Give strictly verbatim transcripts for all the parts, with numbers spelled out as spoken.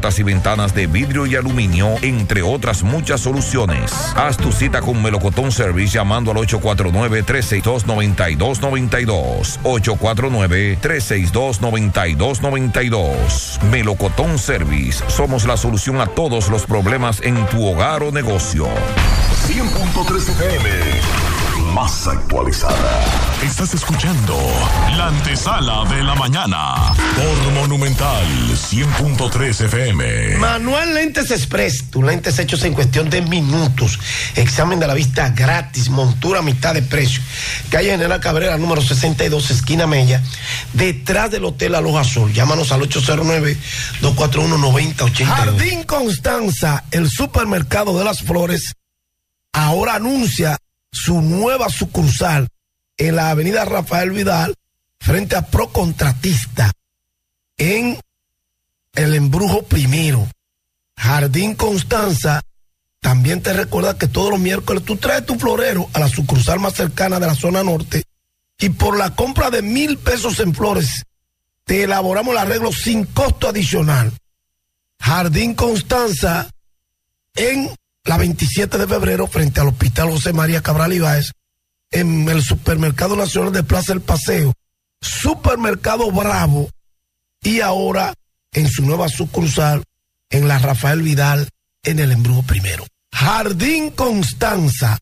puertas y ventanas de vidrio y aluminio, entre otras muchas soluciones. Haz tu cita con Melocotón Service llamando al ocho cuatro nueve, tres seis dos, nueve dos nueve dos. ocho cuatro nueve, tres seis dos, nueve dos nueve dos. Melocotón Service. Somos la solución a todos los problemas en tu hogar o negocio. cien punto tres F M. Más actualizada. Estás escuchando la antesala de la mañana por Monumental cien punto tres F M. Manual Lentes Express, tus lentes hechos en cuestión de minutos. Examen de la vista gratis, montura a mitad de precio. Calle General Cabrera, número sesenta y dos, esquina Mella, detrás del Hotel Aloha Sol. Llámanos al ocho cero nueve, dos cuatro uno, nueve cero ocho dos. Jardín Constanza, el supermercado de las flores, ahora anuncia su nueva sucursal en la avenida Rafael Vidal, frente a Procontratista, en el Embrujo Primero. Jardín Constanza también te recuerda que todos los miércoles tú traes tu florero a la sucursal más cercana de la zona norte y por la compra de mil pesos en flores te elaboramos el arreglo sin costo adicional. Jardín Constanza en la veintisiete de febrero, frente al Hospital José María Cabral Ibáez, en el Supermercado Nacional de Plaza El Paseo, Supermercado Bravo, y ahora en su nueva sucursal, en la Rafael Vidal, en el Embrujo Primero. Jardín Constanza,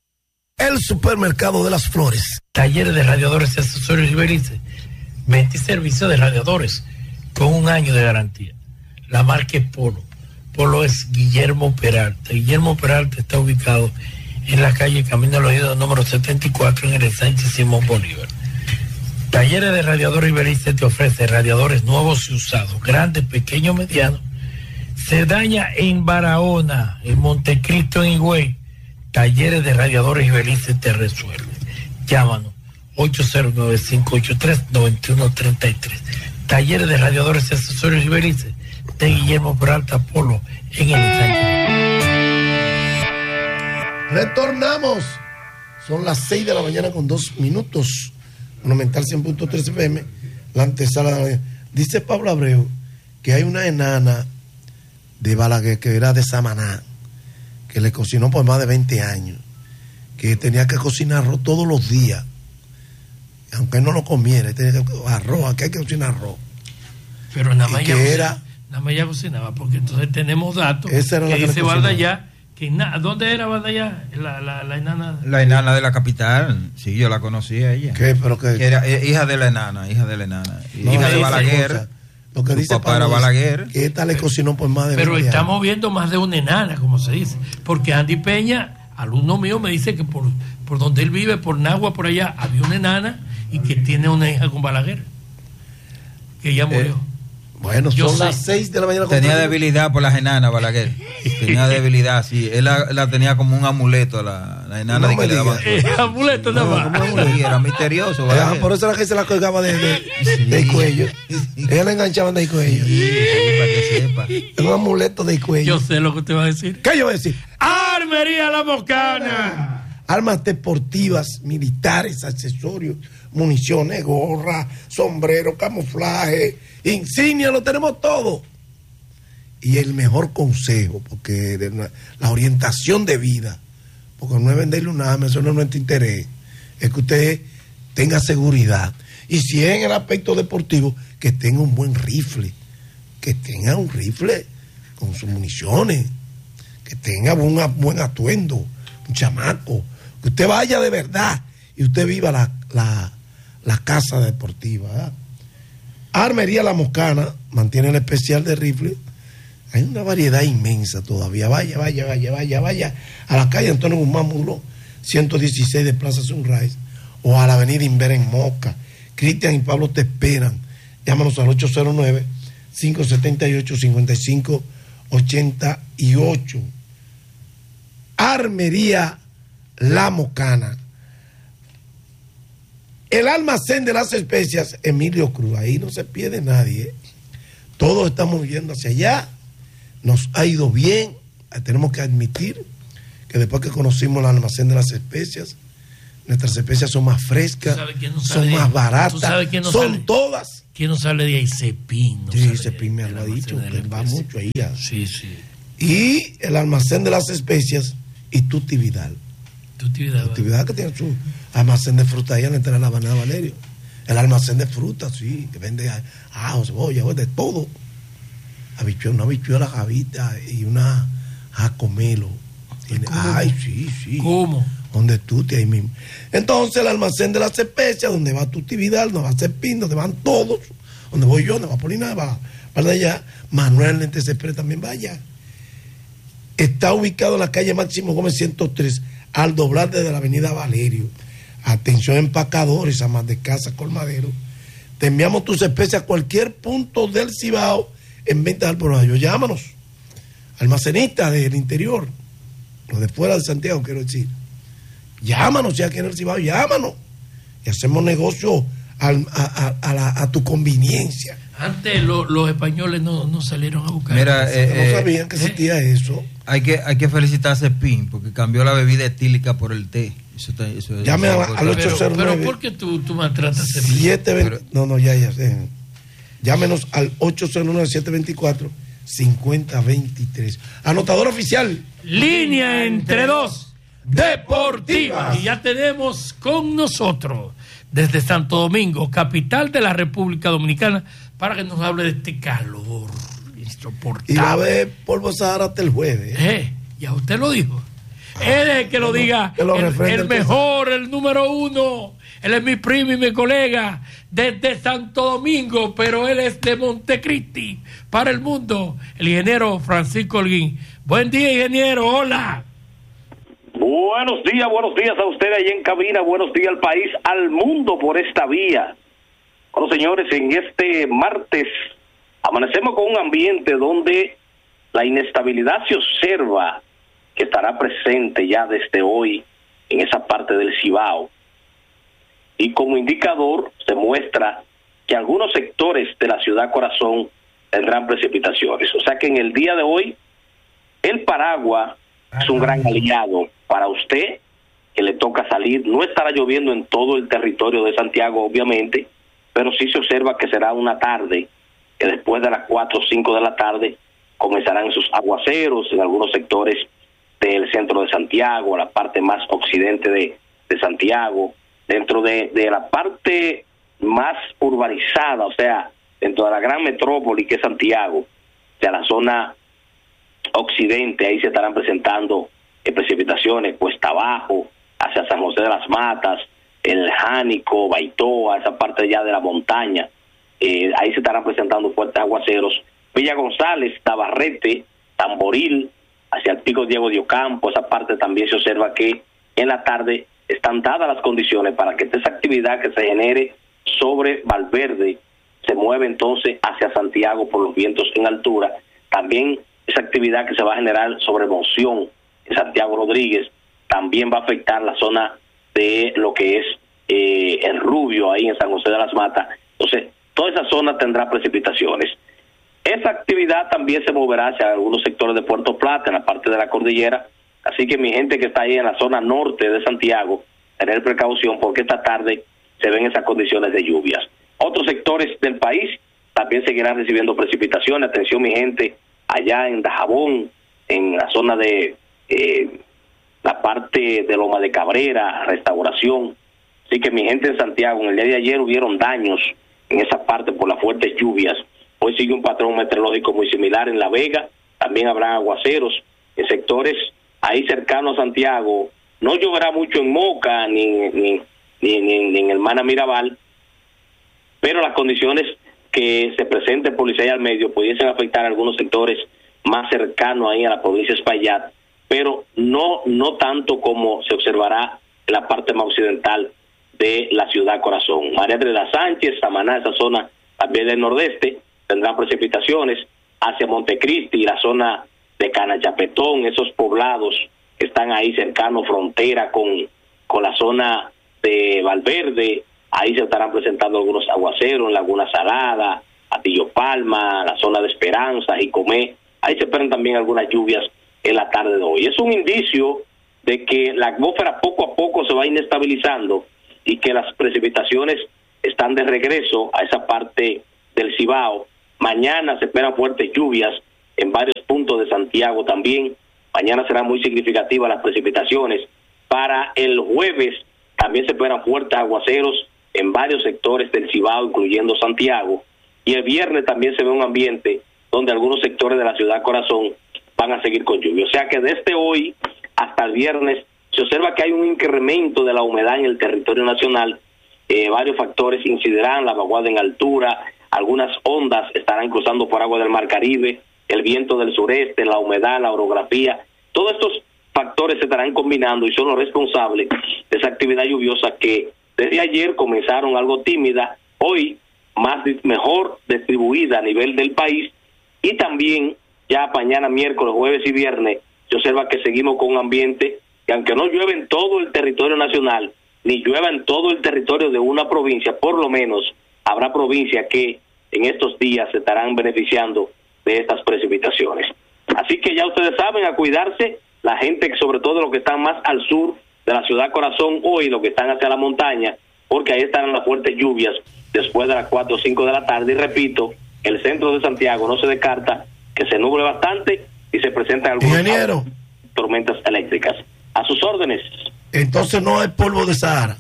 el supermercado de las flores. Talleres de radiadores y accesorios Iberice, venta y servicio de radiadores, con un año de garantía. La marca es Polo. Polo es Guillermo Peralta. Guillermo Peralta está ubicado en la calle Camino al Oído número setenta y cuatro, en el Sánchez Simón Bolívar. Talleres de Radiadores Iberice te ofrece radiadores nuevos y usados, grandes, pequeños, medianos. Se daña en Barahona, en Montecristo, en Higüey. Talleres de Radiadores Iberice te resuelve. Llámanos ocho cero nueve, cinco ocho tres, nueve uno tres tres. Talleres de Radiadores y Accesorios Iberice de Guillermo Peralta Polo, en el Sánchez. Retornamos. Son las seis de la mañana con dos minutos. Monumental cien punto tres F M, la antesala de la mañana. Dice Pablo Abreu que hay una enana de Balaguer que era de Samaná, que le cocinó por más de veinte años, que tenía que cocinar arroz todos los días, aunque no lo comiera, tenía que arroz, aquí hay que cocinar arroz. Pero nada más que ella era, cocinaba, nada más ella cocinaba, porque entonces tenemos datos esa era que la que dice le cocinaba. Baldayá, que na, ¿dónde era Baldayá? La, la, la enana. La enana de la capital, sí, yo la conocí a ella. ¿Qué? Pero que, que era eh, hija de la enana, hija de la enana, no, hija de dice, Balaguer. cosa, lo que dice papá era Balaguer. Que esta le cocinó por más de Pero veinte estamos años. viendo más de una enana, como se dice, porque Andy Peña, alumno mío, me dice que por, por donde él vive, por Nagua, por allá, había una enana y que tiene una hija con Balaguer, que ella murió. Eh, Bueno, Yo son sé. las seis de la mañana. Tenía debilidad por las enanas, Balaguer. Tenía debilidad, sí. Él la, la tenía como un amuleto, la, la enana No de me que le daban. digas. Eh, amuleto nada más. Sí, era misterioso, Ah, Balaguer. por eso era que se la colgaba de, de, Sí. del cuello. Ella la enganchaban del cuello. Sí, para que sepa. Es un amuleto del cuello. Yo sé lo que usted va a decir. ¿Qué yo voy a decir? ¡Armería La Moscana! Armas deportivas, militares, accesorios, municiones, gorra, sombrero, camuflaje, insignia, lo tenemos todo. Y el mejor consejo, porque de una- la orientación de vida, porque no es venderle un arma, eso no es nuestro interés, es que usted tenga seguridad. Y si es en el aspecto deportivo, que tenga un buen rifle, que tenga un rifle con sus municiones, que tenga buen, buen atuendo, un chamaco, que usted vaya de verdad y usted viva la, la, la casa deportiva. ¿Verdad? Armería La Moscana mantiene el especial de rifle. Hay una variedad inmensa todavía. Vaya, vaya, vaya, vaya, vaya a la calle Antonio Guzmán Muro, ciento dieciséis de Plaza Sunrise, o a la avenida Inver en Moca. Cristian y Pablo te esperan. Llámanos al ocho cero nueve, cinco siete ocho, cinco cinco ocho ocho. Armería La Moscana. El almacén de las especias Emilio Cruz, ahí no se pierde nadie, ¿eh? Todos estamos yendo hacia allá, nos ha ido bien. Tenemos que admitir que después que conocimos el almacén de las especias, nuestras especias son más frescas, ¿Tú sabes quién no son sabe de- más ¿Tú baratas, sabes quién no son sabe? todas ¿Quién no sale de ahí? Cepín. No sí, Cepín me lo ha dicho, que va mucho ahí. A... Sí, sí. Y el almacén de las especias y Tutti Vidal. Tutti Vidal. Tutti Vidal que tiene su almacén de fruta ahí en la entrada de la Avenida Valerio. El almacén de frutas, sí, que vende ajo, cebolla, de todo. Habichuela, una habichuela javita y una jacomelo. Tiene, ay, sí, sí. ¿Cómo? Donde Tutti ahí mismo. Entonces el almacén de las especias, donde va Tutti Vidal, donde va Cepín, donde van todos, donde voy yo, donde va Polina, va para allá, Manuel Lente Céspedes también va allá. Está ubicado en la calle Máximo Gómez ciento tres, al doblar desde la avenida Valerio. Atención empacadores, amas de casa, colmadero. Te enviamos tus especies a cualquier punto del Cibao en venta al por mayor. Llámanos. Almacenista del interior, o de fuera de Santiago, quiero decir. Llámanos, ya aquí en el Cibao, llámanos. Y hacemos negocio al, a, a, a, la, a tu conveniencia. Antes lo, los españoles no, no salieron a buscar. Mira, eh, no eh, sabían que existía eh, eso. Hay que, hay que felicitar a Cepín porque cambió la bebida etílica por el té. Eso está, eso, Llame eso, a, al ocho cero nueve. Pero, pero ¿por qué tú, tú maltratas a Cepín? siete veinte, no, no, ya, ya. Eh. Llámenos al ocho cero nueve, siete dos cuatro, cinco cero dos tres. Anotador oficial. Línea entre dos deportiva. Y ya tenemos con nosotros desde Santo Domingo, capital de la República Dominicana, para que nos hable de este calor insoportable. Y va a haber polvo Sahara hasta el jueves. Eh, ya usted lo dijo. Él es el que lo diga, que lo el, el mejor, el número uno. Él es mi primo y mi colega desde Santo Domingo, pero él es de Montecristi para el mundo, el ingeniero Francisco Holguín. Buen día, ingeniero, hola. Buenos días, buenos días a usted ahí en cabina, buenos días al país, al mundo por esta vía. Bueno, señores, en este martes amanecemos con un ambiente donde la inestabilidad se observa que estará presente ya desde hoy en esa parte del Cibao. Y como indicador se muestra que algunos sectores de la ciudad corazón tendrán precipitaciones. O sea que en el día de hoy el paraguas es un gran aliado para usted que le toca salir. No estará lloviendo en todo el territorio de Santiago, obviamente, pero sí se observa que será una tarde que después de las cuatro o cinco de la tarde comenzarán sus aguaceros en algunos sectores del centro de Santiago, la parte más occidente de, de Santiago, dentro de, de la parte más urbanizada, o sea, dentro de la gran metrópoli que es Santiago, o sea, la zona occidente, ahí se estarán presentando eh, precipitaciones, Cuesta Abajo, hacia San José de las Matas, el Jánico, Baitoa, esa parte ya de la montaña, eh, ahí se estarán presentando fuertes aguaceros. Villa González, Tabarrete, Tamboril, hacia el Pico Diego de Ocampo, esa parte también se observa que en la tarde están dadas las condiciones para que esa actividad que se genere sobre Valverde se mueva entonces hacia Santiago por los vientos en altura. También esa actividad que se va a generar sobre Monción en Santiago Rodríguez también va a afectar la zona de lo que es eh, el Rubio ahí en San José de las Matas. Entonces, toda esa zona tendrá precipitaciones. Esa actividad también se moverá hacia algunos sectores de Puerto Plata, en la parte de la cordillera. Así que mi gente que está ahí en la zona norte de Santiago, tener precaución porque esta tarde se ven esas condiciones de lluvias. Otros sectores del país también seguirán recibiendo precipitaciones. Atención mi gente, allá en Dajabón, en la zona de eh, la parte de Loma de Cabrera, Restauración. Así que mi gente en Santiago, en el día de ayer hubieron daños en esa parte por las fuertes lluvias. Hoy sigue un patrón meteorológico muy similar en La Vega, también habrá aguaceros en sectores ahí cercanos a Santiago. No lloverá mucho en Moca ni, ni, ni, ni, ni en el Mana Mirabal, pero las condiciones que se presenten por Licey al medio pudiesen afectar a algunos sectores más cercanos ahí a la provincia de Espaillat, pero no, no tanto como se observará en la parte más occidental de la ciudad corazón. María Teresa Sánchez, Samaná, esa zona también del nordeste, tendrán precipitaciones hacia Montecristi, la zona de Canachapetón, esos poblados que están ahí cercanos, frontera con, con la zona de Valverde, ahí se estarán presentando algunos aguaceros, en Laguna Salada, Atillo Palma, la zona de Esperanza, Jicomé, ahí se esperan también algunas lluvias en la tarde de hoy. Es un indicio de que la atmósfera poco a poco se va inestabilizando y que las precipitaciones están de regreso a esa parte del Cibao. Mañana se esperan fuertes lluvias en varios puntos de Santiago también. Mañana serán muy significativas las precipitaciones. Para el jueves también se esperan fuertes aguaceros en varios sectores del Cibao, incluyendo Santiago. Y el viernes también se ve un ambiente donde algunos sectores de la ciudad corazón van a seguir con lluvia. O sea que desde hoy hasta el viernes se observa que hay un incremento de la humedad en el territorio nacional. Eh, varios factores incidirán: la vaguada en altura, algunas ondas estarán cruzando por agua del Mar Caribe, el viento del sureste, la humedad, la orografía. Todos estos factores se estarán combinando y son los responsables de esa actividad lluviosa que desde ayer comenzaron algo tímida, hoy más mejor distribuida a nivel del país, y también ya mañana, miércoles, jueves y viernes se observa que seguimos con un ambiente que, aunque no llueve en todo el territorio nacional, ni llueva en todo el territorio de una provincia, por lo menos habrá provincias que en estos días se estarán beneficiando de estas precipitaciones. Así que ya ustedes saben, a cuidarse, la gente, sobre todo los que están más al sur de la ciudad corazón hoy, los que están hacia la montaña, porque ahí estarán las fuertes lluvias después de las cuatro o cinco de la tarde. Y repito, el centro de Santiago no se descarta que se nuble bastante y se presentan algunas tormentas eléctricas. A sus órdenes. Entonces no hay polvo de Sahara.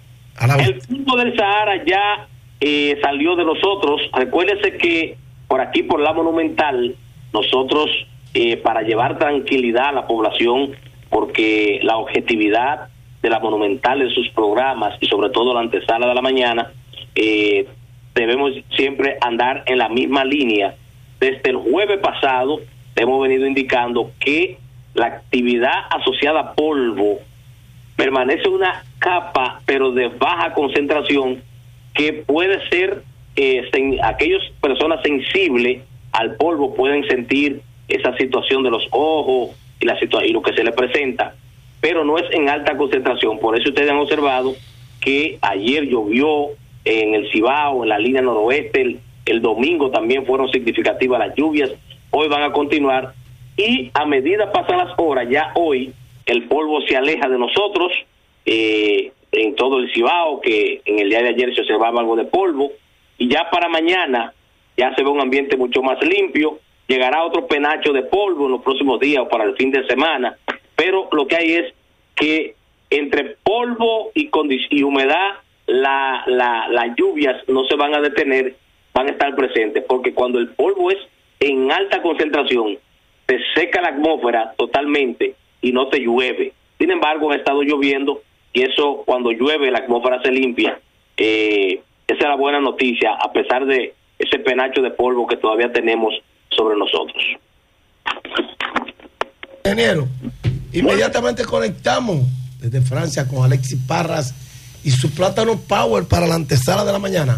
A la... El polvo del Sahara ya eh, salió de nosotros. Recuérdese que por aquí, por la Monumental, nosotros, eh, para llevar tranquilidad a la población, porque la objetividad de la Monumental en sus programas y sobre todo la antesala de la mañana, eh, debemos siempre andar en la misma línea. Desde el jueves pasado hemos venido indicando que la actividad asociada a polvo permanece una capa, pero de baja concentración, que puede ser, eh, sen, aquellas personas sensibles al polvo pueden sentir esa situación de los ojos y, la situa- y lo que se le presenta, pero no es en alta concentración. Por eso ustedes han observado que ayer llovió en el Cibao, en la línea noroeste, el, el domingo también fueron significativas las lluvias, hoy van a continuar, y a medida pasan las horas, ya hoy el polvo se aleja de nosotros, eh, en todo el Cibao, que en el día de ayer se observaba algo de polvo, y ya para mañana ya se ve un ambiente mucho más limpio. Llegará otro penacho de polvo en los próximos días o para el fin de semana, pero lo que hay es que entre polvo y, condic- y humedad, la, la, las lluvias no se van a detener, van a estar presentes, porque cuando el polvo es en alta concentración, te seca la atmósfera totalmente y no te llueve. Sin embargo, ha estado lloviendo y eso, cuando llueve, la atmósfera se limpia. Eh, esa es la buena noticia, a pesar de ese penacho de polvo que todavía tenemos sobre nosotros. Ingeniero, inmediatamente conectamos desde Francia con Alexis Parras y su Plátano Power para la antesala de la mañana.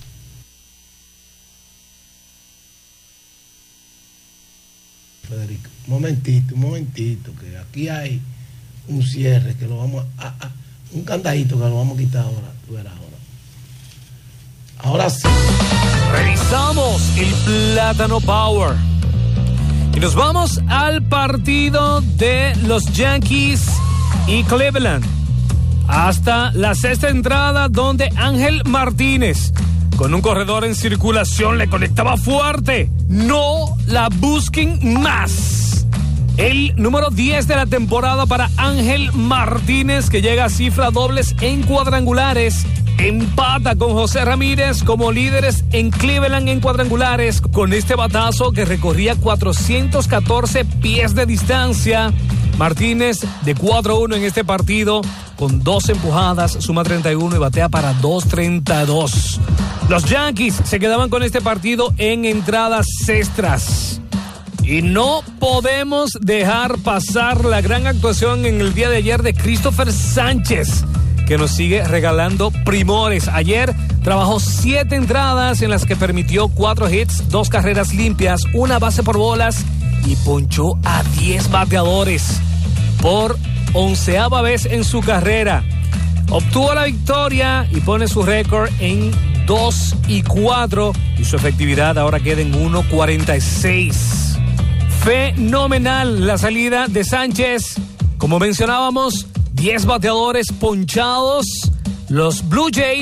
Federico, un momentito, un momentito, que aquí hay un cierre que lo vamos a, a un candadito que lo vamos a quitar ahora, tú verás ahora. Ahora sí. Revisamos el Plátano Power. Y nos vamos al partido de los Yankees y Cleveland. Hasta la sexta entrada, donde Ángel Martínez, con un corredor en circulación, le conectaba fuerte. No la busquen más. El número diez de la temporada para Ángel Martínez, que llega a cifra dobles en cuadrangulares. Empata con José Ramírez como líderes en Cleveland en cuadrangulares, con este batazo que recorría cuatrocientos catorce pies de distancia. Martínez de cuatro uno en este partido, con dos empujadas, suma treinta y uno y batea para dos treinta y dos. Los Yankees se quedaban con este partido en entradas extras. Y no podemos dejar pasar la gran actuación en el día de ayer de Christopher Sánchez, que nos sigue regalando primores. Ayer trabajó siete entradas en las que permitió cuatro hits, dos carreras limpias, una base por bolas y ponchó a diez bateadores por onceava vez en su carrera. Obtuvo la victoria y pone su récord en dos y cuatro y su efectividad ahora queda en uno cuarenta y seis. Fenomenal la salida de Sánchez. Como mencionábamos, diez bateadores ponchados. Los Blue Jays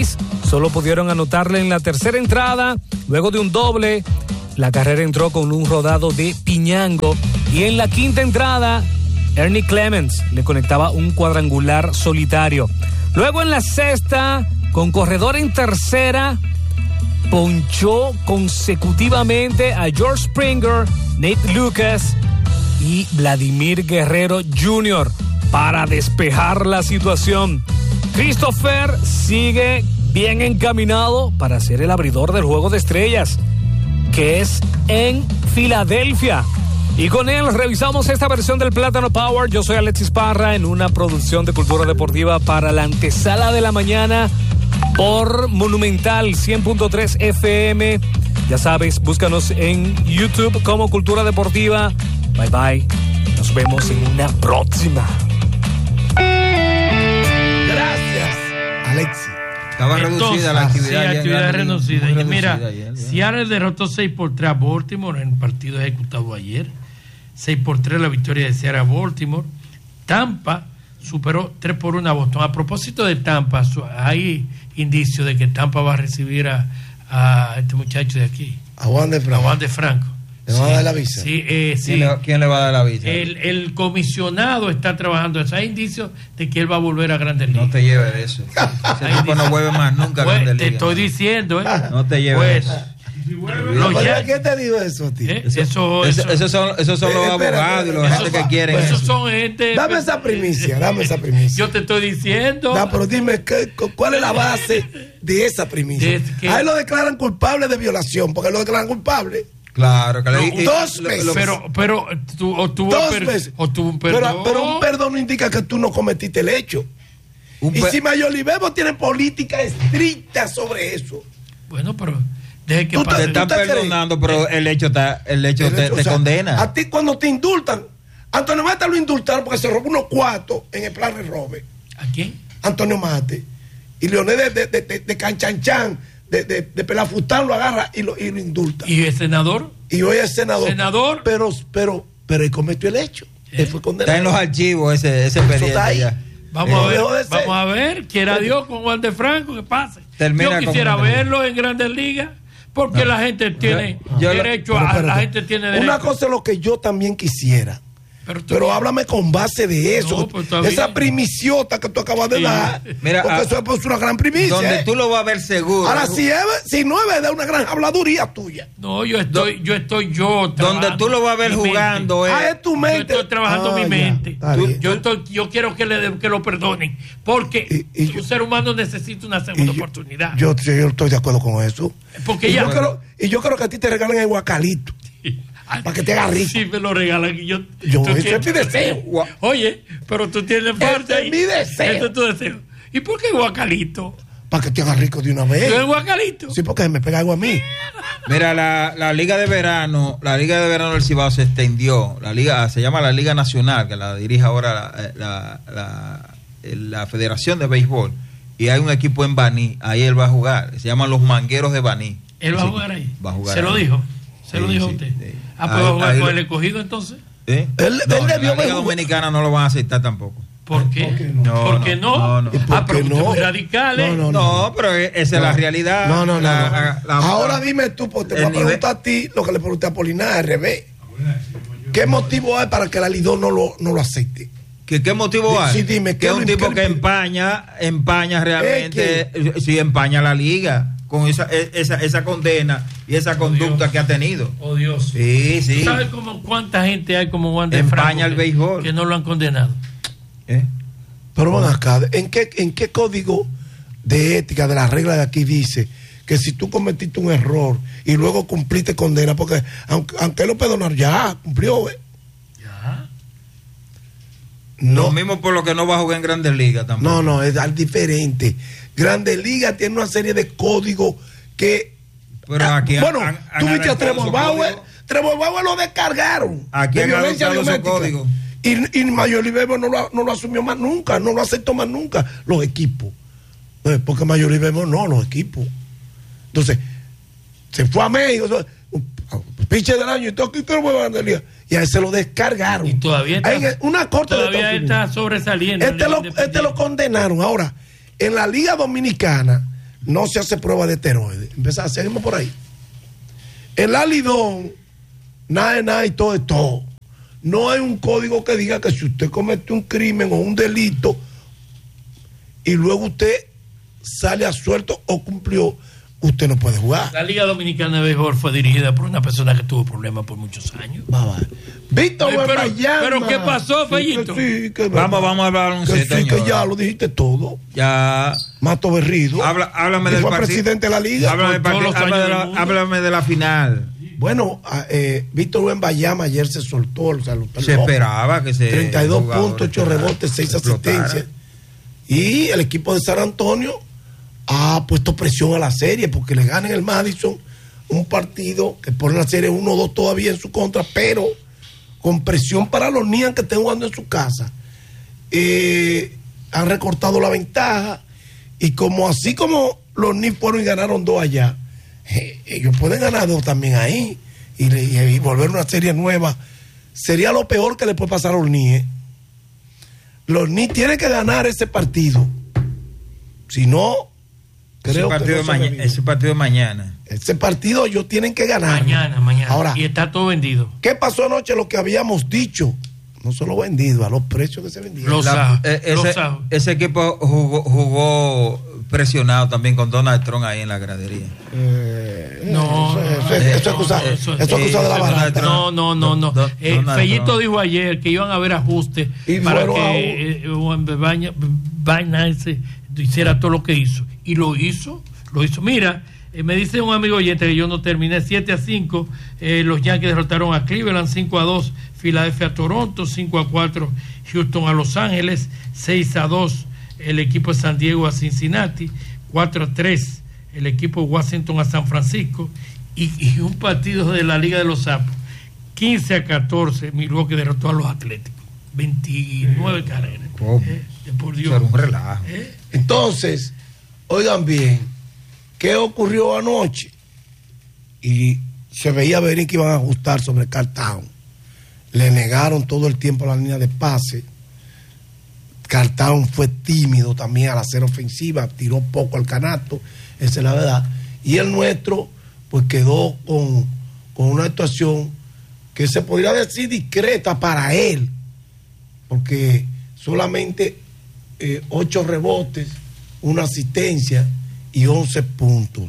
solo pudieron anotarle en la tercera entrada, luego de un doble. La carrera entró con un rodado de Piñango y en la quinta entrada, Ernie Clemens le conectaba un cuadrangular solitario. Luego en la sexta, con corredor en tercera, ponchó consecutivamente a George Springer, Nate Lucas y Vladimir Guerrero junior para despejar la situación. Christopher sigue bien encaminado para ser el abridor del Juego de Estrellas, que es en Filadelfia. Y con él revisamos esta versión del Plátano Power. Yo soy Alexis Parra en una producción de Cultura Deportiva para la antesala de la mañana por Monumental cien punto tres F M. Ya sabes, búscanos en YouTube como Cultura Deportiva. Bye bye. Nos vemos en una próxima. Gracias, Alexis. Estaba Entonces, reducida la actividad. Sí, ya actividad en reducida. muy Y mira, reducida ya. Seattle derrotó seis por tres a Baltimore en el partido ejecutado ayer. seis por tres la victoria de Seattle a Baltimore. Tampa superó tres por uno a Boston. A propósito de Tampa, hay indicios de que Tampa va a recibir a, a este muchacho de aquí, A Juan de a Franco. Juan de Franco. ¿Le va a dar la visa? Sí, eh, sí. ¿Quién, le, quién le va a dar la visa? El, el comisionado está trabajando eso. Hay indicios de que él va a volver a Grandes Ligas. No te lleves de eso. Ese tipo no vuelve más nunca a Pues, Grandes te Ligas. estoy diciendo, ¿eh? No te lleves Pues, de eso. los ¿Por Yankees- qué te digo eso, tío? ¿eh? Eso, eso, Eso- Esos son, esos son Eh, los espera, abogados y espera, los eso gente que va. quieren esos eso. son gente. Dame esa primicia, dame esa primicia. Yo te estoy diciendo. Da, pero dime, ¿qué- ¿cuál es la base de esa primicia? De que- A él lo declaran culpable de violación, porque lo declaran culpable. Claro, que No, le- y- dos lo- veces. lo- Pero, pero, tú, o tuvo, Dos per- veces. o tuvo un Pero, perdón. pero un perdón no indica que tú no cometiste el hecho. un Y pe- si Mayolibebo tiene política estricta sobre eso. Bueno, pero deje que Tú te pase. están ¿tú te crees? perdonando, pero el hecho está, el hecho el te, hecho, te o sea, condena. A ti cuando te indultan, Antonio Mate lo indultaron porque se robó unos cuartos en el plan de robe. ¿A quién? Antonio Mate. Y Leonel de, de, de, de, de Canchanchan, de, de, de Pelafustán lo agarra y lo, y lo indulta. ¿Y el senador? Y hoy es senador. Senador. Pero, pero, pero él cometió el hecho. Él fue condenado. Está en los archivos ese, ese Eso expediente está ahí. ya. Vamos Eh, a ver, dejó de ser. vamos a ver, quiera Dios con Juan de Franco, que pase. Termina Yo quisiera con Grandes verlo en Grandes Ligas, porque la gente tiene yo lo- derecho Pero a, la espérate. gente tiene derecho. Una cosa es lo que yo también quisiera. Pero, tú- Pero háblame con base de eso. No, pues, está Esa bien. primiciota que tú acabas de Sí. dar. Mira, porque a- eso es pues, una gran primicia. Donde ¿eh? tú lo vas a ver seguro. Ahora, si, es, si no es verdad, una gran habladuría tuya. no, yo estoy, yo estoy yo Donde trabajando tú lo vas a ver mi mente. jugando. eh. Ah, es tu Yo mente. estoy trabajando Ah, mi ya, mente. está Tú- bien. yo, estoy, yo quiero que, le, que lo perdonen, porque Y- y un yo- ser humano necesita una Y segunda yo- oportunidad. Yo, yo, yo estoy de acuerdo con eso. Porque y, ya- yo creo, y yo creo que a ti te regalen el guacalito. para que te haga rico. Sí, me lo regalan. y Yo, Yo, tú ese tienes- es mi deseo. Oye, pero tú tienes parte Ese ahí. es mi deseo. Ese es tu deseo. ¿Y por qué guacalito? Para que te haga rico de una vez. ¿Yo el guacalito? Sí, porque me pega algo a mí. Mira, la, la Liga de Verano, la Liga de Verano del Cibao se extendió. La Liga se llama la Liga Nacional, que la dirige ahora la, la, la, la Federación de Béisbol. Y hay un equipo en Baní, ahí él va a jugar. Se llaman los Mangueros de Baní. ¿Él va a Sí, jugar ahí? Va a jugar ¿Se lo ahí. dijo? ¿Se lo Sí, dijo sí, usted? sí. Ah, pues Ahí- va a jugar ahí con lo- el escogido entonces. ¿Eh? Él- No, él debió la haber Liga jugado. Dominicana no lo van a aceptar tampoco. ¿Por qué? ¿Por qué no? No, ¿Por qué no? no, no. ¿Y por Ah, pero qué usted es no? muy radical, ¿eh? No, no, No, pero esa es la realidad. No, no, no. La- no. la- Ahora dime tú, porque te el voy a nivel- preguntar a ti lo que le pregunté a Polina al revés. ¿Qué motivo hay para que la Lidón no lo, no lo acepte? ¿Qué, qué motivo hay? Sí, dime, que ¿qué es un lo- tipo qué que le- empaña, empaña realmente, sí, empaña la liga con esa, esa, esa condena y esa conducta Dios. que ha tenido. Oh, Dios. Sí, sí. ¿Sabes cómo cuánta gente hay como Juan de Empaña Franco el que- béisbol. que no lo han condenado? ¿Eh? Pero van acá, ¿en qué, ¿en qué código de ética de las reglas de aquí dice que si tú cometiste un error y luego cumpliste condena, porque aunque, aunque él lo perdonaron, ya cumplió, ¿eh? Ya. No, Lo mismo por lo que no va a jugar en Grandes Ligas tampoco. no, no, es algo diferente. Grandes Ligas tiene una serie de códigos que... Pero Ah, aquí han- bueno, han- han tú viste a adaptado Trevor esos Bauer, códigos. Trevor Bauer lo descargaron. Aquí de han violencia adoptado esos doméstica. códigos. Y, y Mayor Libero no lo, no lo asumió más nunca, no lo aceptó más nunca los equipos. Eh, Porque Mayor Libero no, los equipos. Entonces, se fue a México, so- un- un pinche del año y todo aquí te lo voy a Grandes Ligas. Y a él se lo descargaron. Y todavía está, Ahí en una corte de todavía Estados está Unidos. sobresaliendo. Este en lo, la este lo condenaron. Ahora, en la Liga Dominicana, no se hace prueba de esteroides. Empezamos, seguimos por ahí. El alidón, nada de nada y todo es todo. No hay un código que diga que si usted comete un crimen o un delito y luego usted sale a suelto o cumplió, usted no puede jugar. La Liga Dominicana de Béisbol fue dirigida por una persona que tuvo problemas por muchos años. Va, va. Víctor Ay, pero, Wembanyama. pero ¿qué pasó, Fellito? Sí, que sí, que Vamos, vamos a hablar un que set, sí, que ya lo dijiste todo. Ya. Mato Berrido. Habla, háblame que del fue partido. presidente de la liga. Háblame, del partido, todos los háblame, de años la, del mundo. háblame de la final. Bueno, eh, Víctor Wembanyama ayer se soltó. O sea, lo, Se esperaba que se. treinta y dos puntos, ocho rebotes, seis asistencias. Y el equipo de San Antonio ha puesto presión a la serie porque le ganan el Madison, un partido que pone la serie uno dos todavía en su contra, pero con presión para los Nian que estén jugando en su casa. Eh, han recortado la ventaja y como así como los Nian fueron y ganaron dos allá, eh, ellos pueden ganar dos también ahí y, y, y volver una serie nueva. Sería lo peor que le puede pasar a los Nian. ¿eh? Los Nian tienen que ganar ese partido. Si no, creo ese partido, que no maña, ese partido de mañana. Ese partido ellos tienen que ganar. Mañana, mañana. Ahora, y está todo vendido. ¿qué pasó anoche? Lo que habíamos dicho. No solo vendido, a los precios que se vendían. Los La, a- eh, los ese, a- ese equipo jugó, jugó presionado también con Donald Trump ahí en la gradería. Eh, No, eso, no, eso, no, eso es cosa, no, eso eso- es cosa de la eh, barata. No, no, no, no. Don- Eh, Donald Fellito Trump. dijo ayer que iban a haber ajustes Y para fueron que eh, Baña- Binance hiciera todo lo que hizo. Y lo hizo, lo hizo. Mira, eh, me dice un amigo oyente que yo no terminé siete a cinco. Eh, los Yankees derrotaron a Cleveland cinco a dos, Filadelfia a Toronto cinco a cuatro, Houston a Los Ángeles seis a dos, el equipo de San Diego a Cincinnati cuatro a tres, el equipo de Washington a San Francisco y, y un partido de la Liga de los Sapos quince a catorce, Milwaukee derrotó a los Atléticos veintinueve carreras. ¿Cómo? Eh, por Dios. Eso era un relajo. Eh, Entonces, oigan bien, ¿qué ocurrió anoche? Y se veía venir que iban a ajustar sobre Cartown. Le negaron todo el tiempo la línea de pase. Cartown fue tímido también al hacer ofensiva, tiró poco al canasto, esa es la verdad. Y el nuestro, pues quedó con, con una actuación que se podría decir discreta para él, porque solamente eh, ocho rebotes, una asistencia y once puntos.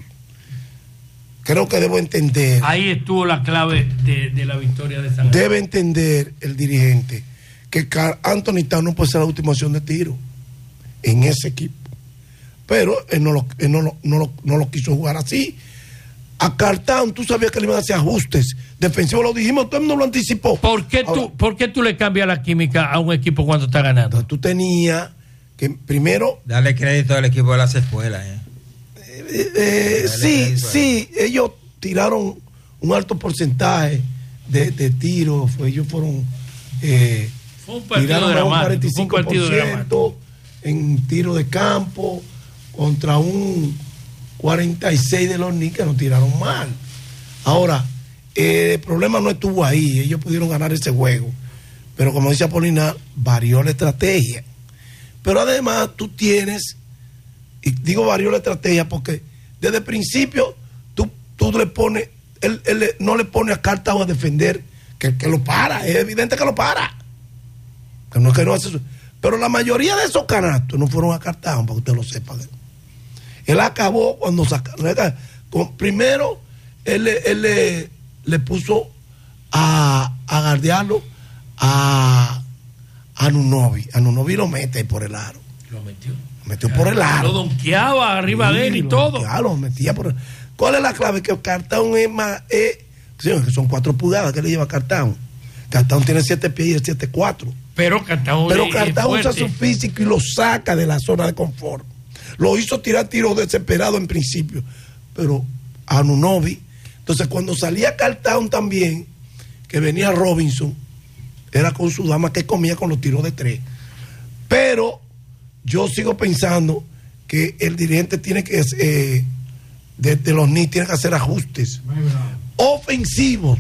Creo que debo entender, ahí estuvo la clave de, de la victoria de San debe entender el dirigente que Carl Anthony Towns no puede ser la última opción de tiro en ese equipo. Pero él no lo, él no lo, no lo, no lo quiso jugar así. A Carl Towns, tú sabías que le iban a hacer ajustes defensivos, lo dijimos, todo el mundo lo anticipó. ¿Por qué, Ahora, tú, ¿Por qué tú le cambias la química a un equipo cuando está ganando? entonces tú tenías que primero Dale crédito al equipo de las escuelas. ¿eh? Eh, eh, sí, sí, ellos tiraron un alto porcentaje de, de tiros, fue- ellos fueron eh, Fue un partido tiraron más de un dramático. cuarenta y Fue un cinco por partido dramático. ciento en tiro de campo contra un cuarenta y seis de los Knicks que no tiraron mal. Ahora, eh, el problema no estuvo ahí, ellos pudieron ganar ese juego, pero como dice Apolinar, varió la estrategia. Pero además tú tienes, y digo varió la estrategia porque desde el principio tú, tú le pones, él, él le- no le pone a Cartago a defender, que, que lo para, es evidente que lo para. Que no es que no hace eso. Pero la mayoría de esos canastos no fueron a Cartago, para que usted lo sepa. Él acabó cuando saca, con, primero él, le- él le, le puso a, a guardiarlo a, a Nunobi. A Nunobi lo mete por el aro. Lo metió. Lo metió por el aro. Lo donkeaba arriba de él y Sí, todo. Ya lo metía por el... ¿Cuál es la clave? Que Cartown es más... Es, sí, que son cuatro pulgadas que le lleva Cartown. Cartown tiene siete pies y el siete cuatro. Pero Cartago Pero es- Cartown es usa su fuerte. físico y lo saca de la zona de confort. Lo hizo tirar tiros desesperados en principio. Pero a Nunobi. Entonces cuando salía Cartown también, que venía Robinson, era con su dama que comía con los tiros de tres. Pero yo sigo pensando que el dirigente tiene que, eh, de, de los Knicks, tiene que hacer ajustes ofensivos.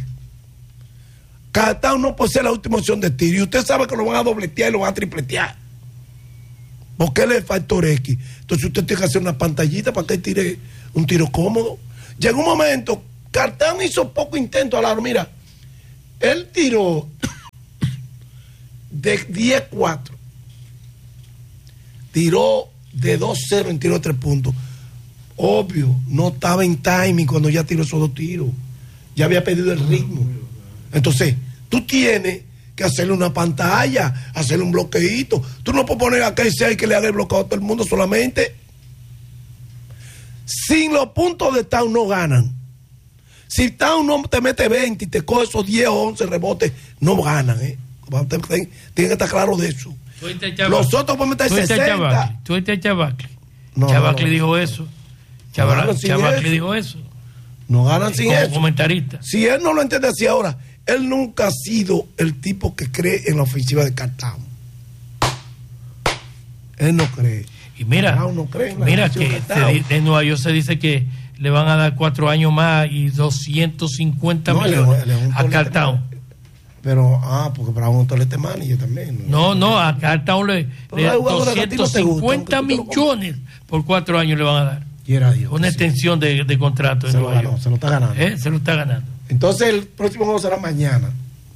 Cartown no puede ser la última opción de tiro. Y usted sabe que lo van a dobletear y lo van a tripletear. porque él es factor X. Entonces usted tiene que hacer una pantallita para que él tire un tiro cómodo. Llegó un momento, Cartán hizo poco intento al aro. Mira, él tiró de diez cuatro. Tiró de dos cero en tiro de tres puntos. Obvio, no estaba en timing cuando ya tiró esos dos tiros. Ya había perdido el ritmo. Entonces, tú tienes que hacerle una pantalla, hacerle un bloqueito. Tú no puedes poner a K C I que le haga el bloqueo a todo el mundo solamente. Sin los puntos de Town no ganan. Si Town no te mete veinte y te coge esos diez o once rebotes, no ganan. ¿eh? Tienen que estar claros de eso. Los otros pueden meter sesenta. Tú estás Chabacli. No, Chabacli no, no. dijo eso. No Chabacli dijo eso. No ganan sin como eso. Comentarista. Si él no lo entiende así ahora, él nunca ha sido el tipo que cree en la ofensiva de Cartán. Él no cree. Y mira, no cree en la mira ofensiva que de Cartán. se, en Nueva York se dice que le van a dar cuatro años más y doscientos cincuenta No, millones le- le- le- a Cartán. Pero, ah, porque para un tolete manager también. No, no, a Cartán le, Pero le hay jugadores que a ti no doscientos te gustan, cincuenta que tú te lo millones por cuatro años le van a dar. Quiera Dios. Una que sí. extensión de, de contrato en Se lo Nueva ganó, York. se lo está ganando. ¿Eh? Se lo está ganando. Entonces, el próximo juego será mañana.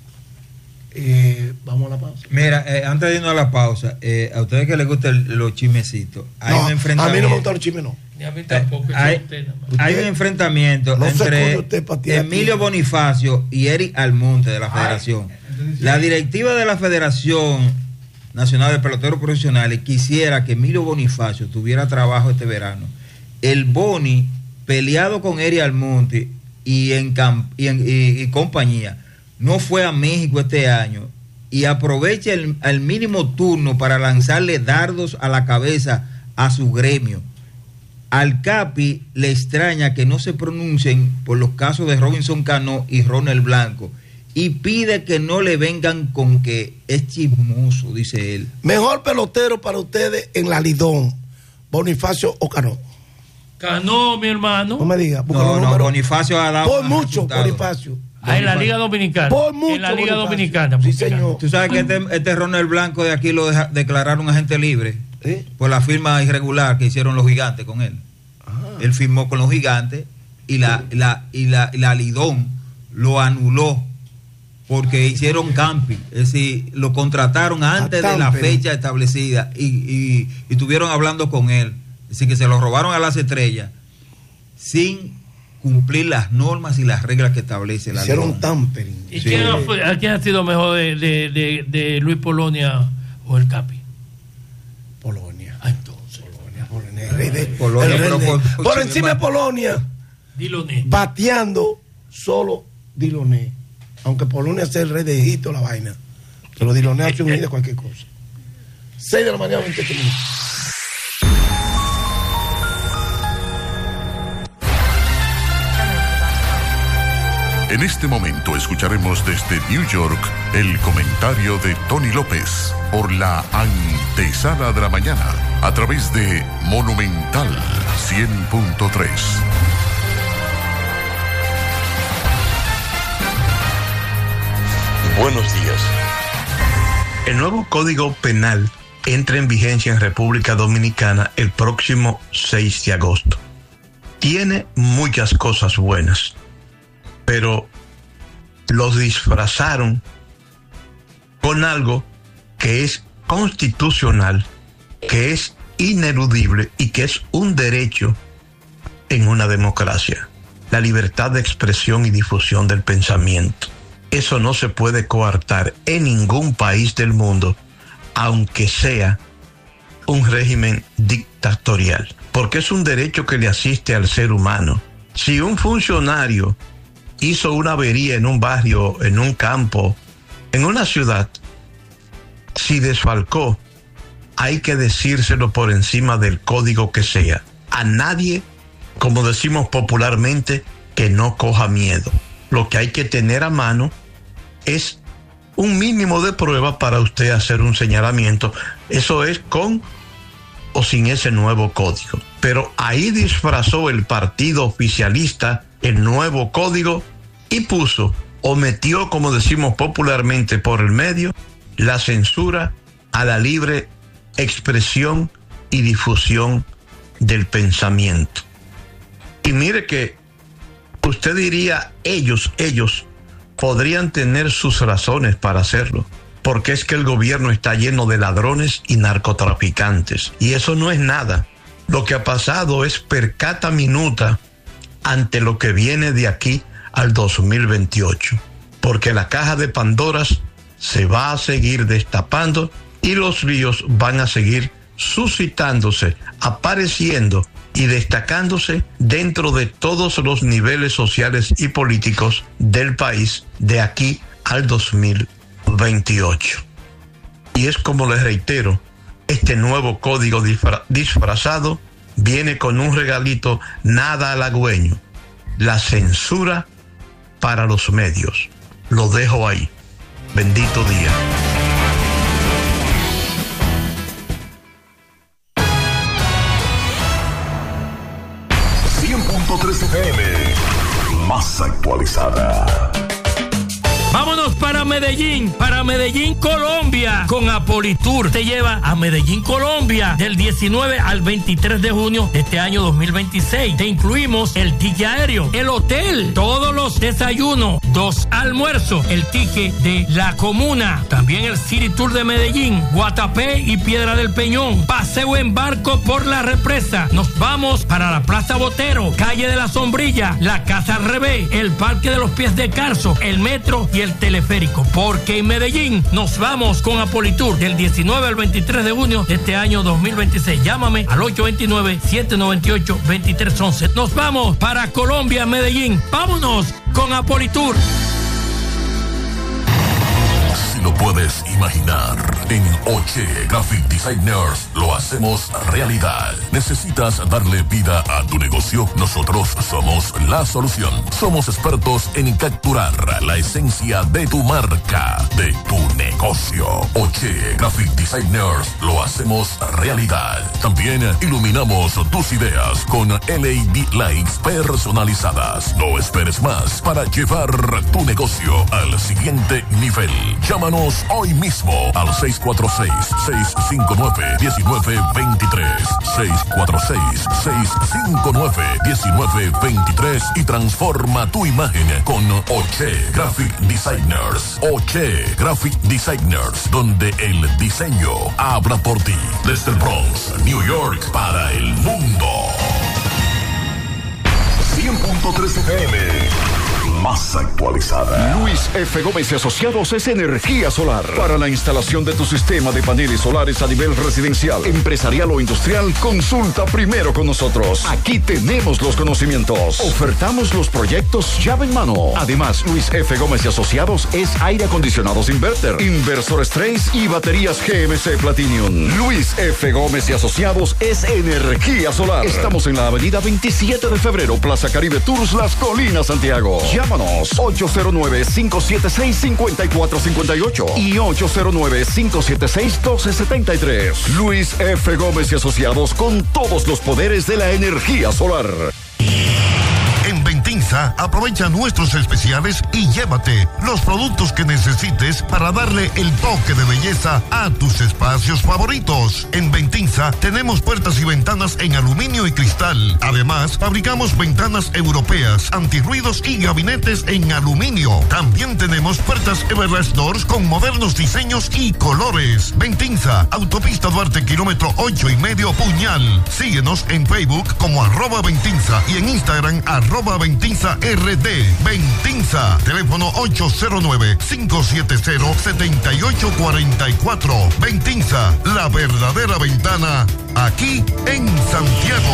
Eh, vamos a la pausa. Mira, eh, antes de irnos a la pausa, eh, a ustedes que les gustan los chismecitos, hay No, un a enfrentamiento. mí no me gustan los chismes, no. Ni a mí tampoco. Eh, eso hay, es usted nada más. hay un enfrentamiento No se entre esconde usted pa' tirar Emilio tiro. Bonifacio y Eric Almonte de la Federación. La directiva de la Federación Nacional de Peloteros Profesionales quisiera que Emilio Bonifacio tuviera trabajo este verano. El Boni, peleado con Eric Almonte y, en, camp- y, en- y- y compañía, no fue a México este año y aprovecha el, el mínimo turno para lanzarle dardos a la cabeza a su gremio. Al Capi le extraña que no se pronuncien por los casos de Robinson Cano y Ronald Blanco y pide que no le vengan con que es chismoso, dice él. Mejor pelotero para ustedes en la Lidón, Bonifacio o Cano. Cano, mi hermano. No me diga. porque No, los no, números- Bonifacio ha dado Por más mucho, resultados. Bonifacio. Ah, en la Liga Dominicana. Por mucho, en la Liga Bonifacio. Dominicana. Sí, porque- señor. Tú sabes que este, este Ronald Blanco de aquí lo deja- declararon agente libre ¿Eh? por la firma irregular que hicieron los gigantes con él. Ah. Él firmó con los gigantes y la, la, y la, y la Lidón lo anuló porque hicieron camping, es decir, lo contrataron antes de la tampering. fecha establecida y, y, y estuvieron hablando con él, es decir, que se lo robaron a las estrellas sin cumplir las normas y las reglas que establece la Hicieron Lidón. tampering. ¿Y Sí. quién, ha, fue- a quién ha sido mejor de, de, de, de Luis Polonia o el Capi? Polonia. Ah, entonces. Polonia, Polonia, el rey de- Polonia, el rey pero de- por- por, por encima de encima- Polonia, Diloné. bateando solo Diloné. Aunque Polonia sea el rey de Egipto, la vaina. Pero Diloné hace un hit de cualquier cosa. seis de la mañana, veintiocho minutos. En este momento escucharemos desde New York el comentario de Tony López por la antesala de la mañana a través de Monumental cien punto tres. Buenos días. El nuevo Código Penal entra en vigencia en República Dominicana el próximo seis de agosto. Tiene muchas cosas buenas, pero los disfrazaron con algo que es constitucional, que es ineludible y que es un derecho en una democracia: la libertad de expresión y difusión del pensamiento. Eso no se puede coartar en ningún país del mundo, aunque sea un régimen dictatorial, porque es un derecho que le asiste al ser humano. Si un funcionario hizo una avería en un barrio, en un campo, en una ciudad, si desfalcó, hay que decírselo por encima del código que sea. A nadie, como decimos popularmente, que no coja miedo. Lo que hay que tener a mano es un mínimo de prueba para usted hacer un señalamiento. Eso es con o sin ese nuevo código. Pero ahí disfrazó el partido oficialista el nuevo código y puso o metió, como decimos popularmente, por el medio, la censura a la libre expresión y difusión del pensamiento. Y mire que usted diría, ellos, ellos podrían tener sus razones para hacerlo, porque es que el gobierno está lleno de ladrones y narcotraficantes, y eso no es nada. Lo que ha pasado es peccata minuta ante lo que viene de aquí al dos mil veintiocho, porque la caja de Pandora se va a seguir destapando y los líos van a seguir suscitándose, apareciendo y destacándose dentro de todos los niveles sociales y políticos del país de aquí al dos mil veintiocho. Y es como les reitero, este nuevo código disfra- disfrazado viene con un regalito nada halagüeño: la censura para los medios. Lo dejo ahí. Bendito día. cien punto tres F M, más actualizada. Vámonos para Medellín, para Medellín, Colombia, con Apolitour. Te lleva a Medellín, Colombia, del diecinueve al veintitrés de junio de este año dos mil veintiséis. Te incluimos el ticket aéreo, el hotel, todos los desayunos, dos almuerzos, el ticket de la comuna, también el City Tour de Medellín, Guatapé y Piedra del Peñón, paseo en barco por la represa. Nos vamos para la Plaza Botero, calle de la Sombrilla, la Casa al Revés, el Parque de los Pies de Carso, el metro y el teleférico, porque en Medellín nos vamos con Apolitour del diecinueve al veintitrés de junio de este año dos mil veintiséis. Llámame al ocho dos nueve, siete nueve ocho, dos tres uno uno. Nos vamos para Colombia, Medellín. Vámonos con Apolitour. Si lo puedes imaginar, en Oche Graphic Designers lo hacemos realidad. ¿Necesitas darle vida a tu negocio? Nosotros somos la solución. Somos expertos en capturar la esencia de tu marca, de tu negocio. Oche Graphic Designers lo hacemos realidad. También iluminamos tus ideas con L E D lights personalizadas. No esperes más para llevar tu negocio al siguiente nivel. Llámanos hoy mismo al seis cuatro seis, seis cinco nueve, uno nueve dos tres, seis cuatro seis, seis cinco nueve, uno nueve dos tres y transforma tu imagen con Oche Graphic Designers. Oche Graphic Designers, donde el diseño habla por ti. Desde el Bronx, New York, para el mundo. cien punto tres F M, más actualizada. Luis F. Gómez y Asociados es energía solar. Para la instalación de tu sistema de paneles solares a nivel residencial, empresarial o industrial, consulta primero con nosotros. Aquí tenemos los conocimientos. Ofertamos los proyectos llave en mano. Además, Luis F. Gómez y Asociados es aire acondicionados inverter, inversores Trace y baterías G M C Platinum. Luis F. Gómez y Asociados es energía solar. Estamos en la avenida veintisiete de febrero, Plaza Caribe Tours, Las Colinas, Santiago. Llámanos ocho cero nueve, cinco siete seis, cinco cuatro cinco ocho y ocho cero nueve, cinco siete seis, uno dos siete tres. Luis F. Gómez y Asociados, con todos los poderes de la energía solar. En Ventinza, aprovecha nuestros especiales y llévate los productos que necesites para darle el toque de belleza a tus espacios favoritos. En Ventinza tenemos puertas y ventanas en aluminio y cristal. Además, fabricamos ventanas europeas, antirruidos y gabinetes en aluminio. También tenemos puertas Everlast Doors con modernos diseños y colores. Ventinza, Autopista Duarte, kilómetro ocho y medio, Puñal. Síguenos en Facebook como arroba Ventinza y en Instagram arroba Ventinza R D. Ventinza, teléfono ocho cero nueve, cinco siete cero, siete ocho cuatro cuatro. Ventinza, la verdadera ventana, aquí en Santiago.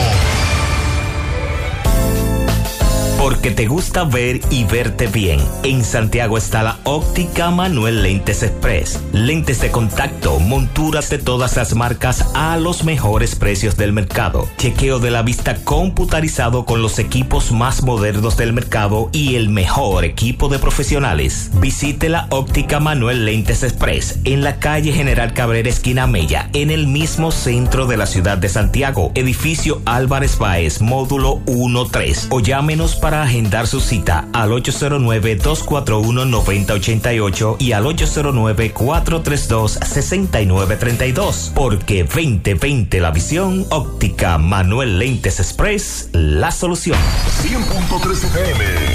Porque te gusta ver y verte bien. En Santiago está la Óptica Manuel Lentes Express. Lentes de contacto, monturas de todas las marcas a los mejores precios del mercado. Chequeo de la vista computarizado con los equipos más modernos del mercado y el mejor equipo de profesionales. Visite la Óptica Manuel Lentes Express en la calle General Cabrera, esquina Mella, en el mismo centro de la ciudad de Santiago. Edificio Álvarez Báez, módulo uno tres. O llámenos para agendar su cita al ocho cero nueve, dos cuatro uno, nueve ochenta y ocho y al ocho cero nueve, cuatro tres dos, seis nueve tres dos. Porque veinte veinte la visión, Óptica Manuel Lentes Express, la solución. cien punto tres F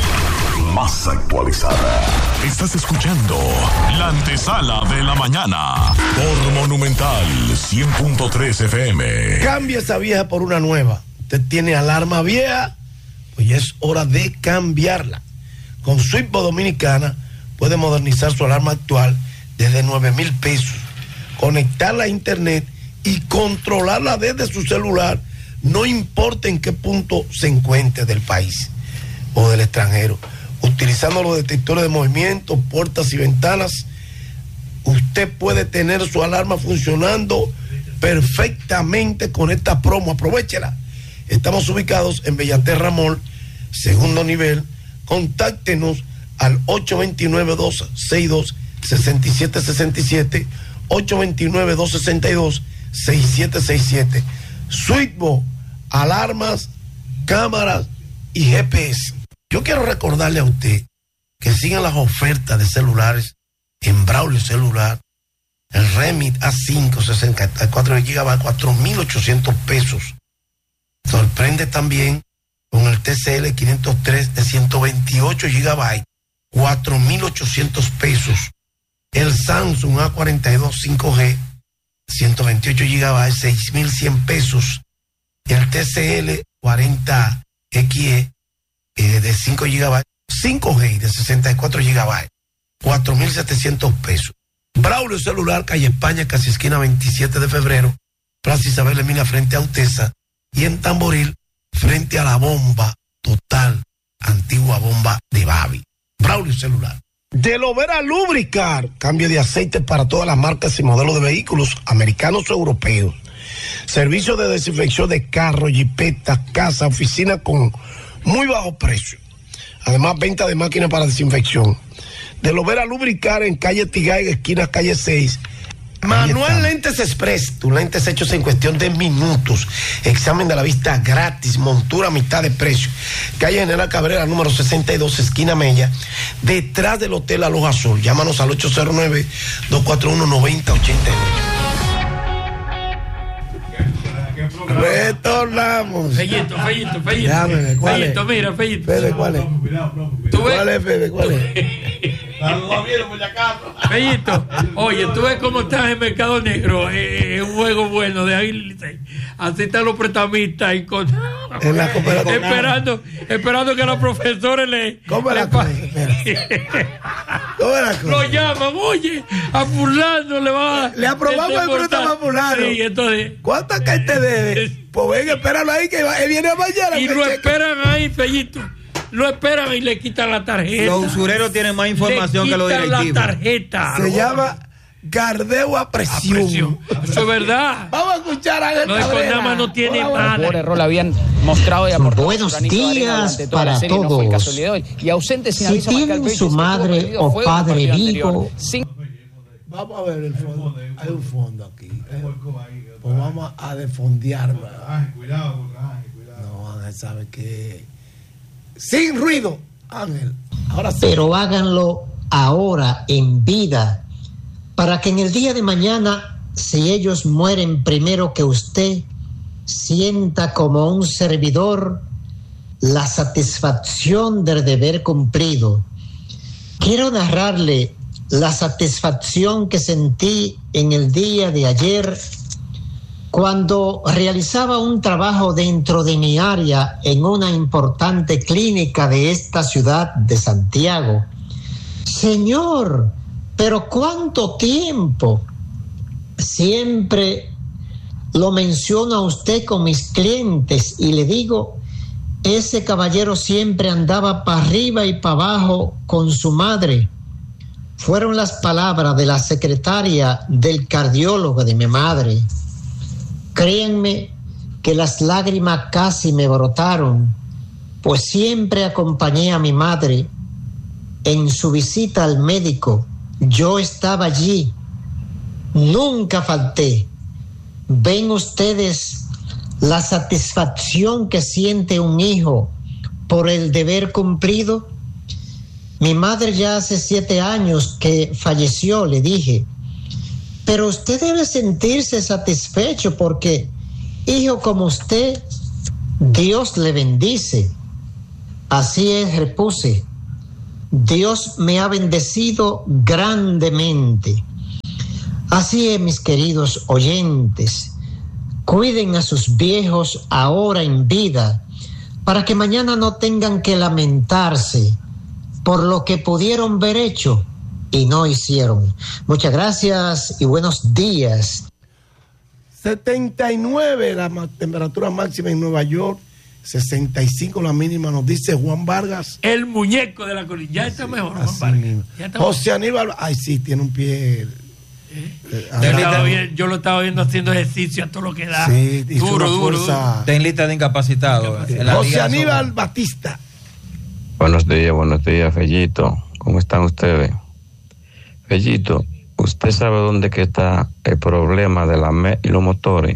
M, más actualizada. Estás escuchando la antesala de la mañana por Monumental cien punto tres F M. Cambia esa vieja por una nueva. Usted tiene alarma vieja, pues ya es hora de cambiarla. Con Switchboard Dominicana puede modernizar su alarma actual desde nueve mil pesos, conectarla a internet y controlarla desde su celular, no importa en qué punto se encuentre del país o del extranjero. Utilizando los detectores de movimiento, puertas y ventanas, usted puede tener su alarma funcionando perfectamente con esta promo. Aprovéchela. Estamos ubicados en Bellaterra Mall, segundo nivel. Contáctenos al ocho dos nueve, dos seis dos, seis siete seis siete, ocho dos nueve, dos seis dos, seis siete seis siete. Switchboard, alarmas, cámaras y G P S. Yo quiero recordarle a usted que sigan las ofertas de celulares en Braulio Celular. El Remit A cinco, sesenta y cuatro gigabytes, cuatro mil ochocientos pesos. Sorprende también con el T C L quinientos tres de ciento veintiocho gigabytes, cuatro mil ochocientos pesos. El Samsung A cuarenta y dos cinco G, ciento veintiocho gigabytes, seis mil cien pesos. El T C L cuarenta X E eh, de cinco gigabytes, cinco G de sesenta y cuatro gigabytes, cuatro mil setecientos pesos. Braulio Celular, calle España, casi esquina veintisiete de febrero, Plaza Isabel Emina frente a Utesa, y en Tamboril frente a la bomba total, antigua bomba de Babi. Braulio Celular. De Lovera Lubricar, cambio de aceite para todas las marcas y modelos de vehículos americanos o europeos. Servicio de desinfección de carros, jipetas, casa, oficina con muy bajo precio. Además, venta de máquinas para desinfección. De Lovera Lubricar en calle Tigay, esquina calle seis. Manuel Lentes Express, tus lentes hechos en cuestión de minutos. Examen de la vista gratis, montura a mitad de precio. Calle General Cabrera, número sesenta y dos, esquina Mella, detrás del Hotel Aloha Azul. Llámanos al ocho cero nueve, dos cuatro uno, nueve cero ocho ocho. Retornamos. Fellito, Fellito, Fellito. Dame, ¿cuál Fellito, es? mira, Fellito. Fede, ¿cuál es? ¿Tú ves? ¿Cuál es, Fede? ¿Cuál es? Fellito, oye, tú ves cómo estás en Mercado Negro, eh, es un juego bueno de ahí, así están los prestamistas y con, en la cooperativa, esperando, esperando que los profesores le, ¿cómo le la pa- ¿Cómo la lo llaman, oye, a fulano le va Le aprobamos el préstamo a fulano. Sí, entonces, ¿cuántas que te debe? Pues venga, espéralo ahí que va- él viene mañana. y que lo cheque. esperan ahí, Fellito. Lo esperan y le quitan la tarjeta. Los usureros tienen más información Le que los quitan directivos. la tarjeta. Se llama Gardeo a presión. A presión. Eso es verdad. Vamos a escuchar a No, Econama no tiene Por nada. error habían mostrado y aportado Buenos su granito de arena días durante toda la para serie, no fue el todos. caso de hoy. Y ausente sin Si aviso, marca el tienen pecho, su se estuvo madre perdido o fuego en el padre partido vivo, anterior. Sin- Vamos a ver el fondo. Hay un fondo aquí. ¿eh? Pues vamos a defondear. No, Ángel sabe que. Sin ruido, Ángel. Ahora sí. pero háganlo ahora en vida, para que en el día de mañana, si ellos mueren primero que usted, sienta como un servidor la satisfacción del deber cumplido. Quiero narrarle la satisfacción que sentí en el día de ayer cuando realizaba un trabajo dentro de mi área en una importante clínica de esta ciudad de Santiago. Señor, pero ¿cuánto tiempo? Siempre lo menciono a usted con mis clientes y le digo, ese caballero siempre andaba para arriba y para abajo con su madre. Fueron las palabras de la secretaria del cardiólogo de mi madre. Créanme que las lágrimas casi me brotaron, pues siempre acompañé a mi madre en su visita al médico. Yo estaba allí, nunca falté. ¿Ven ustedes la satisfacción que siente un hijo por el deber cumplido? Mi madre ya hace siete años que falleció, le dije. Pero usted debe sentirse satisfecho porque, hijo como usted, Dios le bendice. Así es, repuse. Dios me ha bendecido grandemente. Así es, mis queridos oyentes. Cuiden a sus viejos ahora en vida, para que mañana no tengan que lamentarse por lo que pudieron haber hecho y no hicieron. Muchas gracias y buenos días. setenta y nueve la ma- temperatura máxima en Nueva York, sesenta y cinco la mínima, nos dice Juan Vargas. El muñeco de la colina. Ya está mejor, Juan Así Vargas. mismo. Ya está José Aníbal, ay sí, tiene un pie. ¿Eh? Eh, Yo, ahora- estaba bien- yo lo estaba viendo haciendo ejercicio a todo lo que da. Sí, hizo duro, una duro, fuerza. duro. Está en lista de incapacitados. en la José Liga Aníbal Solar. Batista. Buenos días, buenos días, Fellito. ¿Cómo están ustedes? Fellito, ¿usted sabe dónde que está el problema de la M E y los motores?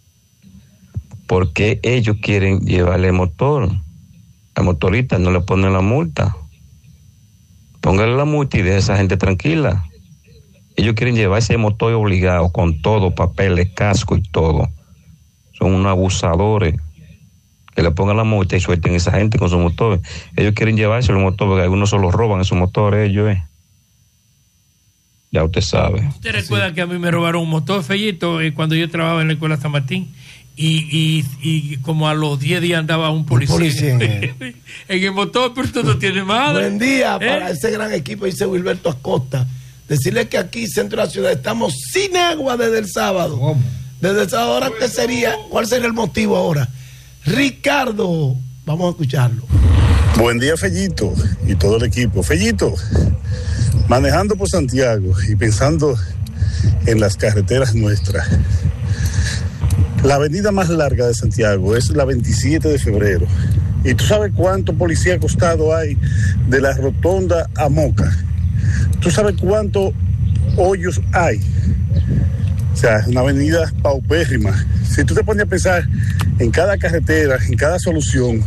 Porque ellos quieren llevarle el motor. Al motorista no le ponen la multa. Póngale la multa y deje a esa gente tranquila. Ellos quieren llevarse el motor obligado con todo, papeles, casco y todo. Son unos abusadores. Que le pongan la multa y suelten a esa gente con sus motores. Ellos quieren llevarse los motores, porque algunos se los roban esos motores, ellos, eh. Ya usted sabe. ¿Usted recuerda que a mí me robaron un motor, Fellito, eh, cuando yo trabajaba en la escuela San Martín? Y, y, y como a los diez días andaba un policía. Un policía en él. En el motor, pero esto no tiene madre. Buen día ¿Eh? para ese gran equipo, dice Wilberto Acosta. Decirle que aquí, centro de la ciudad, estamos sin agua desde el sábado. ¿Cómo? Desde el sábado, ¿ahora qué sería? ¿Cuál sería el motivo ahora? Ricardo, vamos a escucharlo. Buen día, Fellito, y todo el equipo. Fellito, manejando por Santiago y pensando en las carreteras nuestras. La avenida más larga de Santiago es la veintisiete de febrero. ¿Y tú sabes cuánto policía acostado hay de la rotonda a Moca? ¿Tú sabes cuántos hoyos hay? O sea, es una avenida paupérrima. Si tú te pones a pensar en cada carretera, en cada solución,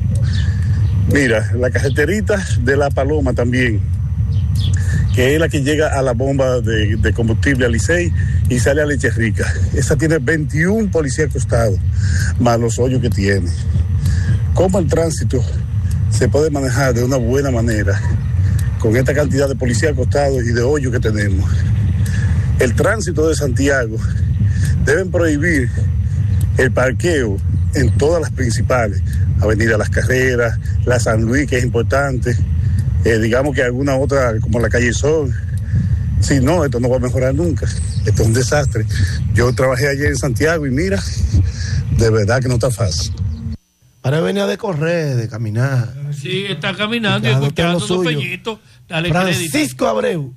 mira, la carreterita de La Paloma también, que es la que llega a la bomba de, de combustible a Licey y sale a Leche Rica. Esa tiene veintiún policías acostados, más los hoyos que tiene. ¿Cómo el tránsito se puede manejar de una buena manera con esta cantidad de policías acostados y de hoyos que tenemos? El tránsito de Santiago deben prohibir el parqueo en todas las principales, Avenida Las Carreras, la San Luis, que es importante, eh, digamos que alguna otra, como la calle Sol. Si no, esto no va a mejorar nunca. Esto es un desastre. Yo trabajé ayer en Santiago y mira, de verdad que no está fácil. Ahora venía de correr, de caminar. Sí, está caminando y Ricardo, escuchando todo su suyo. Fellito. Dale crédito. Francisco Abreu.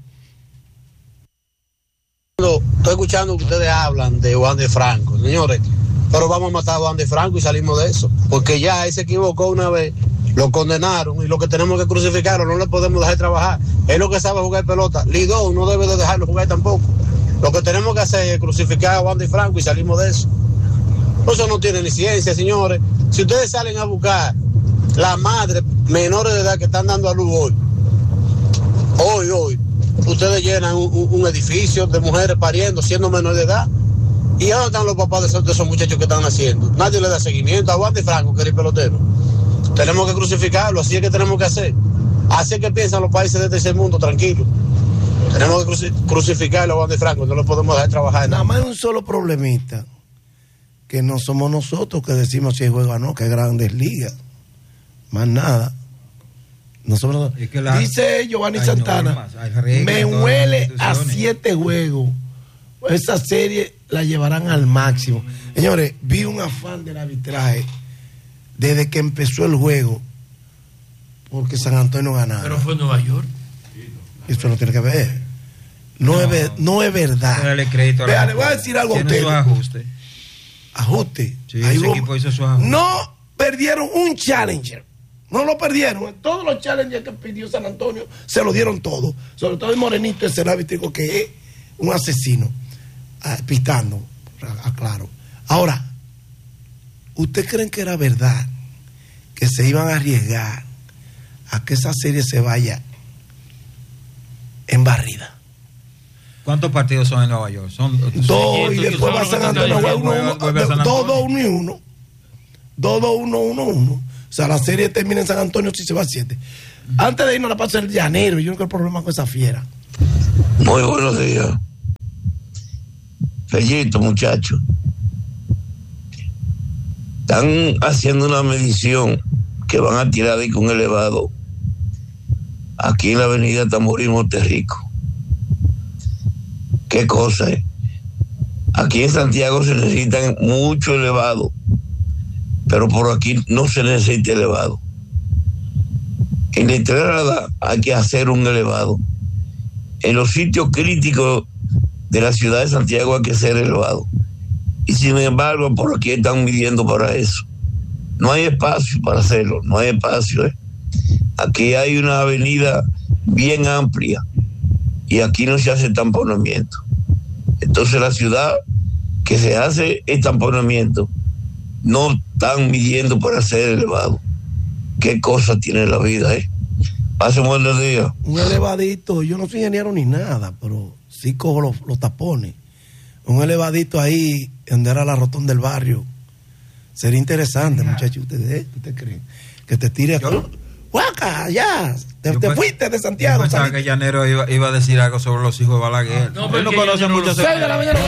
Estoy escuchando que ustedes hablan de Juan de Franco, señores, pero vamos a matar a Juan de Franco y salimos de eso, porque ya él se equivocó una vez, lo condenaron y lo que tenemos que crucificarlo, no le podemos dejar trabajar. Es lo que sabe jugar pelota. Lidón no debe de dejarlo jugar tampoco. Lo que tenemos que hacer es crucificar a Juan de Franco y salimos de eso. Eso no tiene ni ciencia, señores. Si ustedes salen a buscar las madres menores de edad que están dando a luz hoy, hoy, hoy, ustedes llenan un, un, un edificio de mujeres pariendo siendo menores de edad. ¿Y dónde están los papás de esos, de esos muchachos que están haciendo? Nadie le da seguimiento a Juan de Franco, que era el pelotero. Tenemos que crucificarlo, así es que tenemos que hacer. Así es que piensan los países de tercer mundo, tranquilos. Tenemos que cruci- crucificarlo a Juan de Franco, no lo podemos dejar trabajar. Nada más hay un solo problemita, que no somos nosotros que decimos si juega o no, que es Grandes Ligas. Más nada. Nosotros, Es que la- dice Giovanni hay Santana, normas, hay reglas me en todas huele las a instituciones. siete juegos. Esa serie la llevarán al máximo. Señores, vi un afán del arbitraje desde que empezó el juego, porque San Antonio ganaba. Pero fue en Nueva York. Eso no tiene que ver. No, No. es, ver- no es verdad. Dale crédito a la Vea, gente. le voy a decir algo a Tiene usted. sus ajustes. Ajuste. Sí, Ahí ese hubo- equipo hizo sus ajustes. No perdieron un challenger. No lo perdieron. En todos los challengers que pidió San Antonio, se lo dieron todo. Sobre todo el Morenito, ese árbitro que es un asesino. Ah, pitando, aclaro. Ahora, ¿usted creen que era verdad que se iban a arriesgar a que esa serie se vaya en barrida. ¿Cuántos partidos son en Nueva York? Son dos, y después va a San Antonio, dos, dos, uno y uno. dos, dos, uno, uno, uno. O sea, la serie termina en San Antonio si se va a siete. Antes de irnos a la pasa el llanero, yo no creo el problema con esa fiera. Muy buenos días. Fellito, muchachos. Están haciendo una medición que van a tirar de un elevado aquí en la avenida Tamboril Monterrico. ¿Qué cosa es? Aquí en Santiago se necesitan mucho elevado, pero por aquí no se necesita elevado. En la entrada hay que hacer un elevado. En los sitios críticos de la ciudad de Santiago hay que hacer elevado. Y sin embargo, por aquí están midiendo para eso. No hay espacio para hacerlo, no hay espacio. ¿eh? Aquí hay una avenida bien amplia y aquí no se hace tamponamiento. Entonces la ciudad que se hace el tamponamiento no están midiendo para hacer elevado. Qué cosa tiene la vida, ¿eh? Pase un buen día. Un elevadito, yo no soy ingeniero ni nada, pero sí cojo los, los tapones. Un elevadito ahí, donde era la rotonda del barrio. Sería interesante, muchachos. ¿Ustedes usted creen? Que te tire. ¡Guaca! ¡Ya! Te, te fuiste de Santiago. Yo pensaba que Llanero iba, iba a decir algo sobre los hijos de Balaguer. No, Él no conoce mucho. seis de la mañana.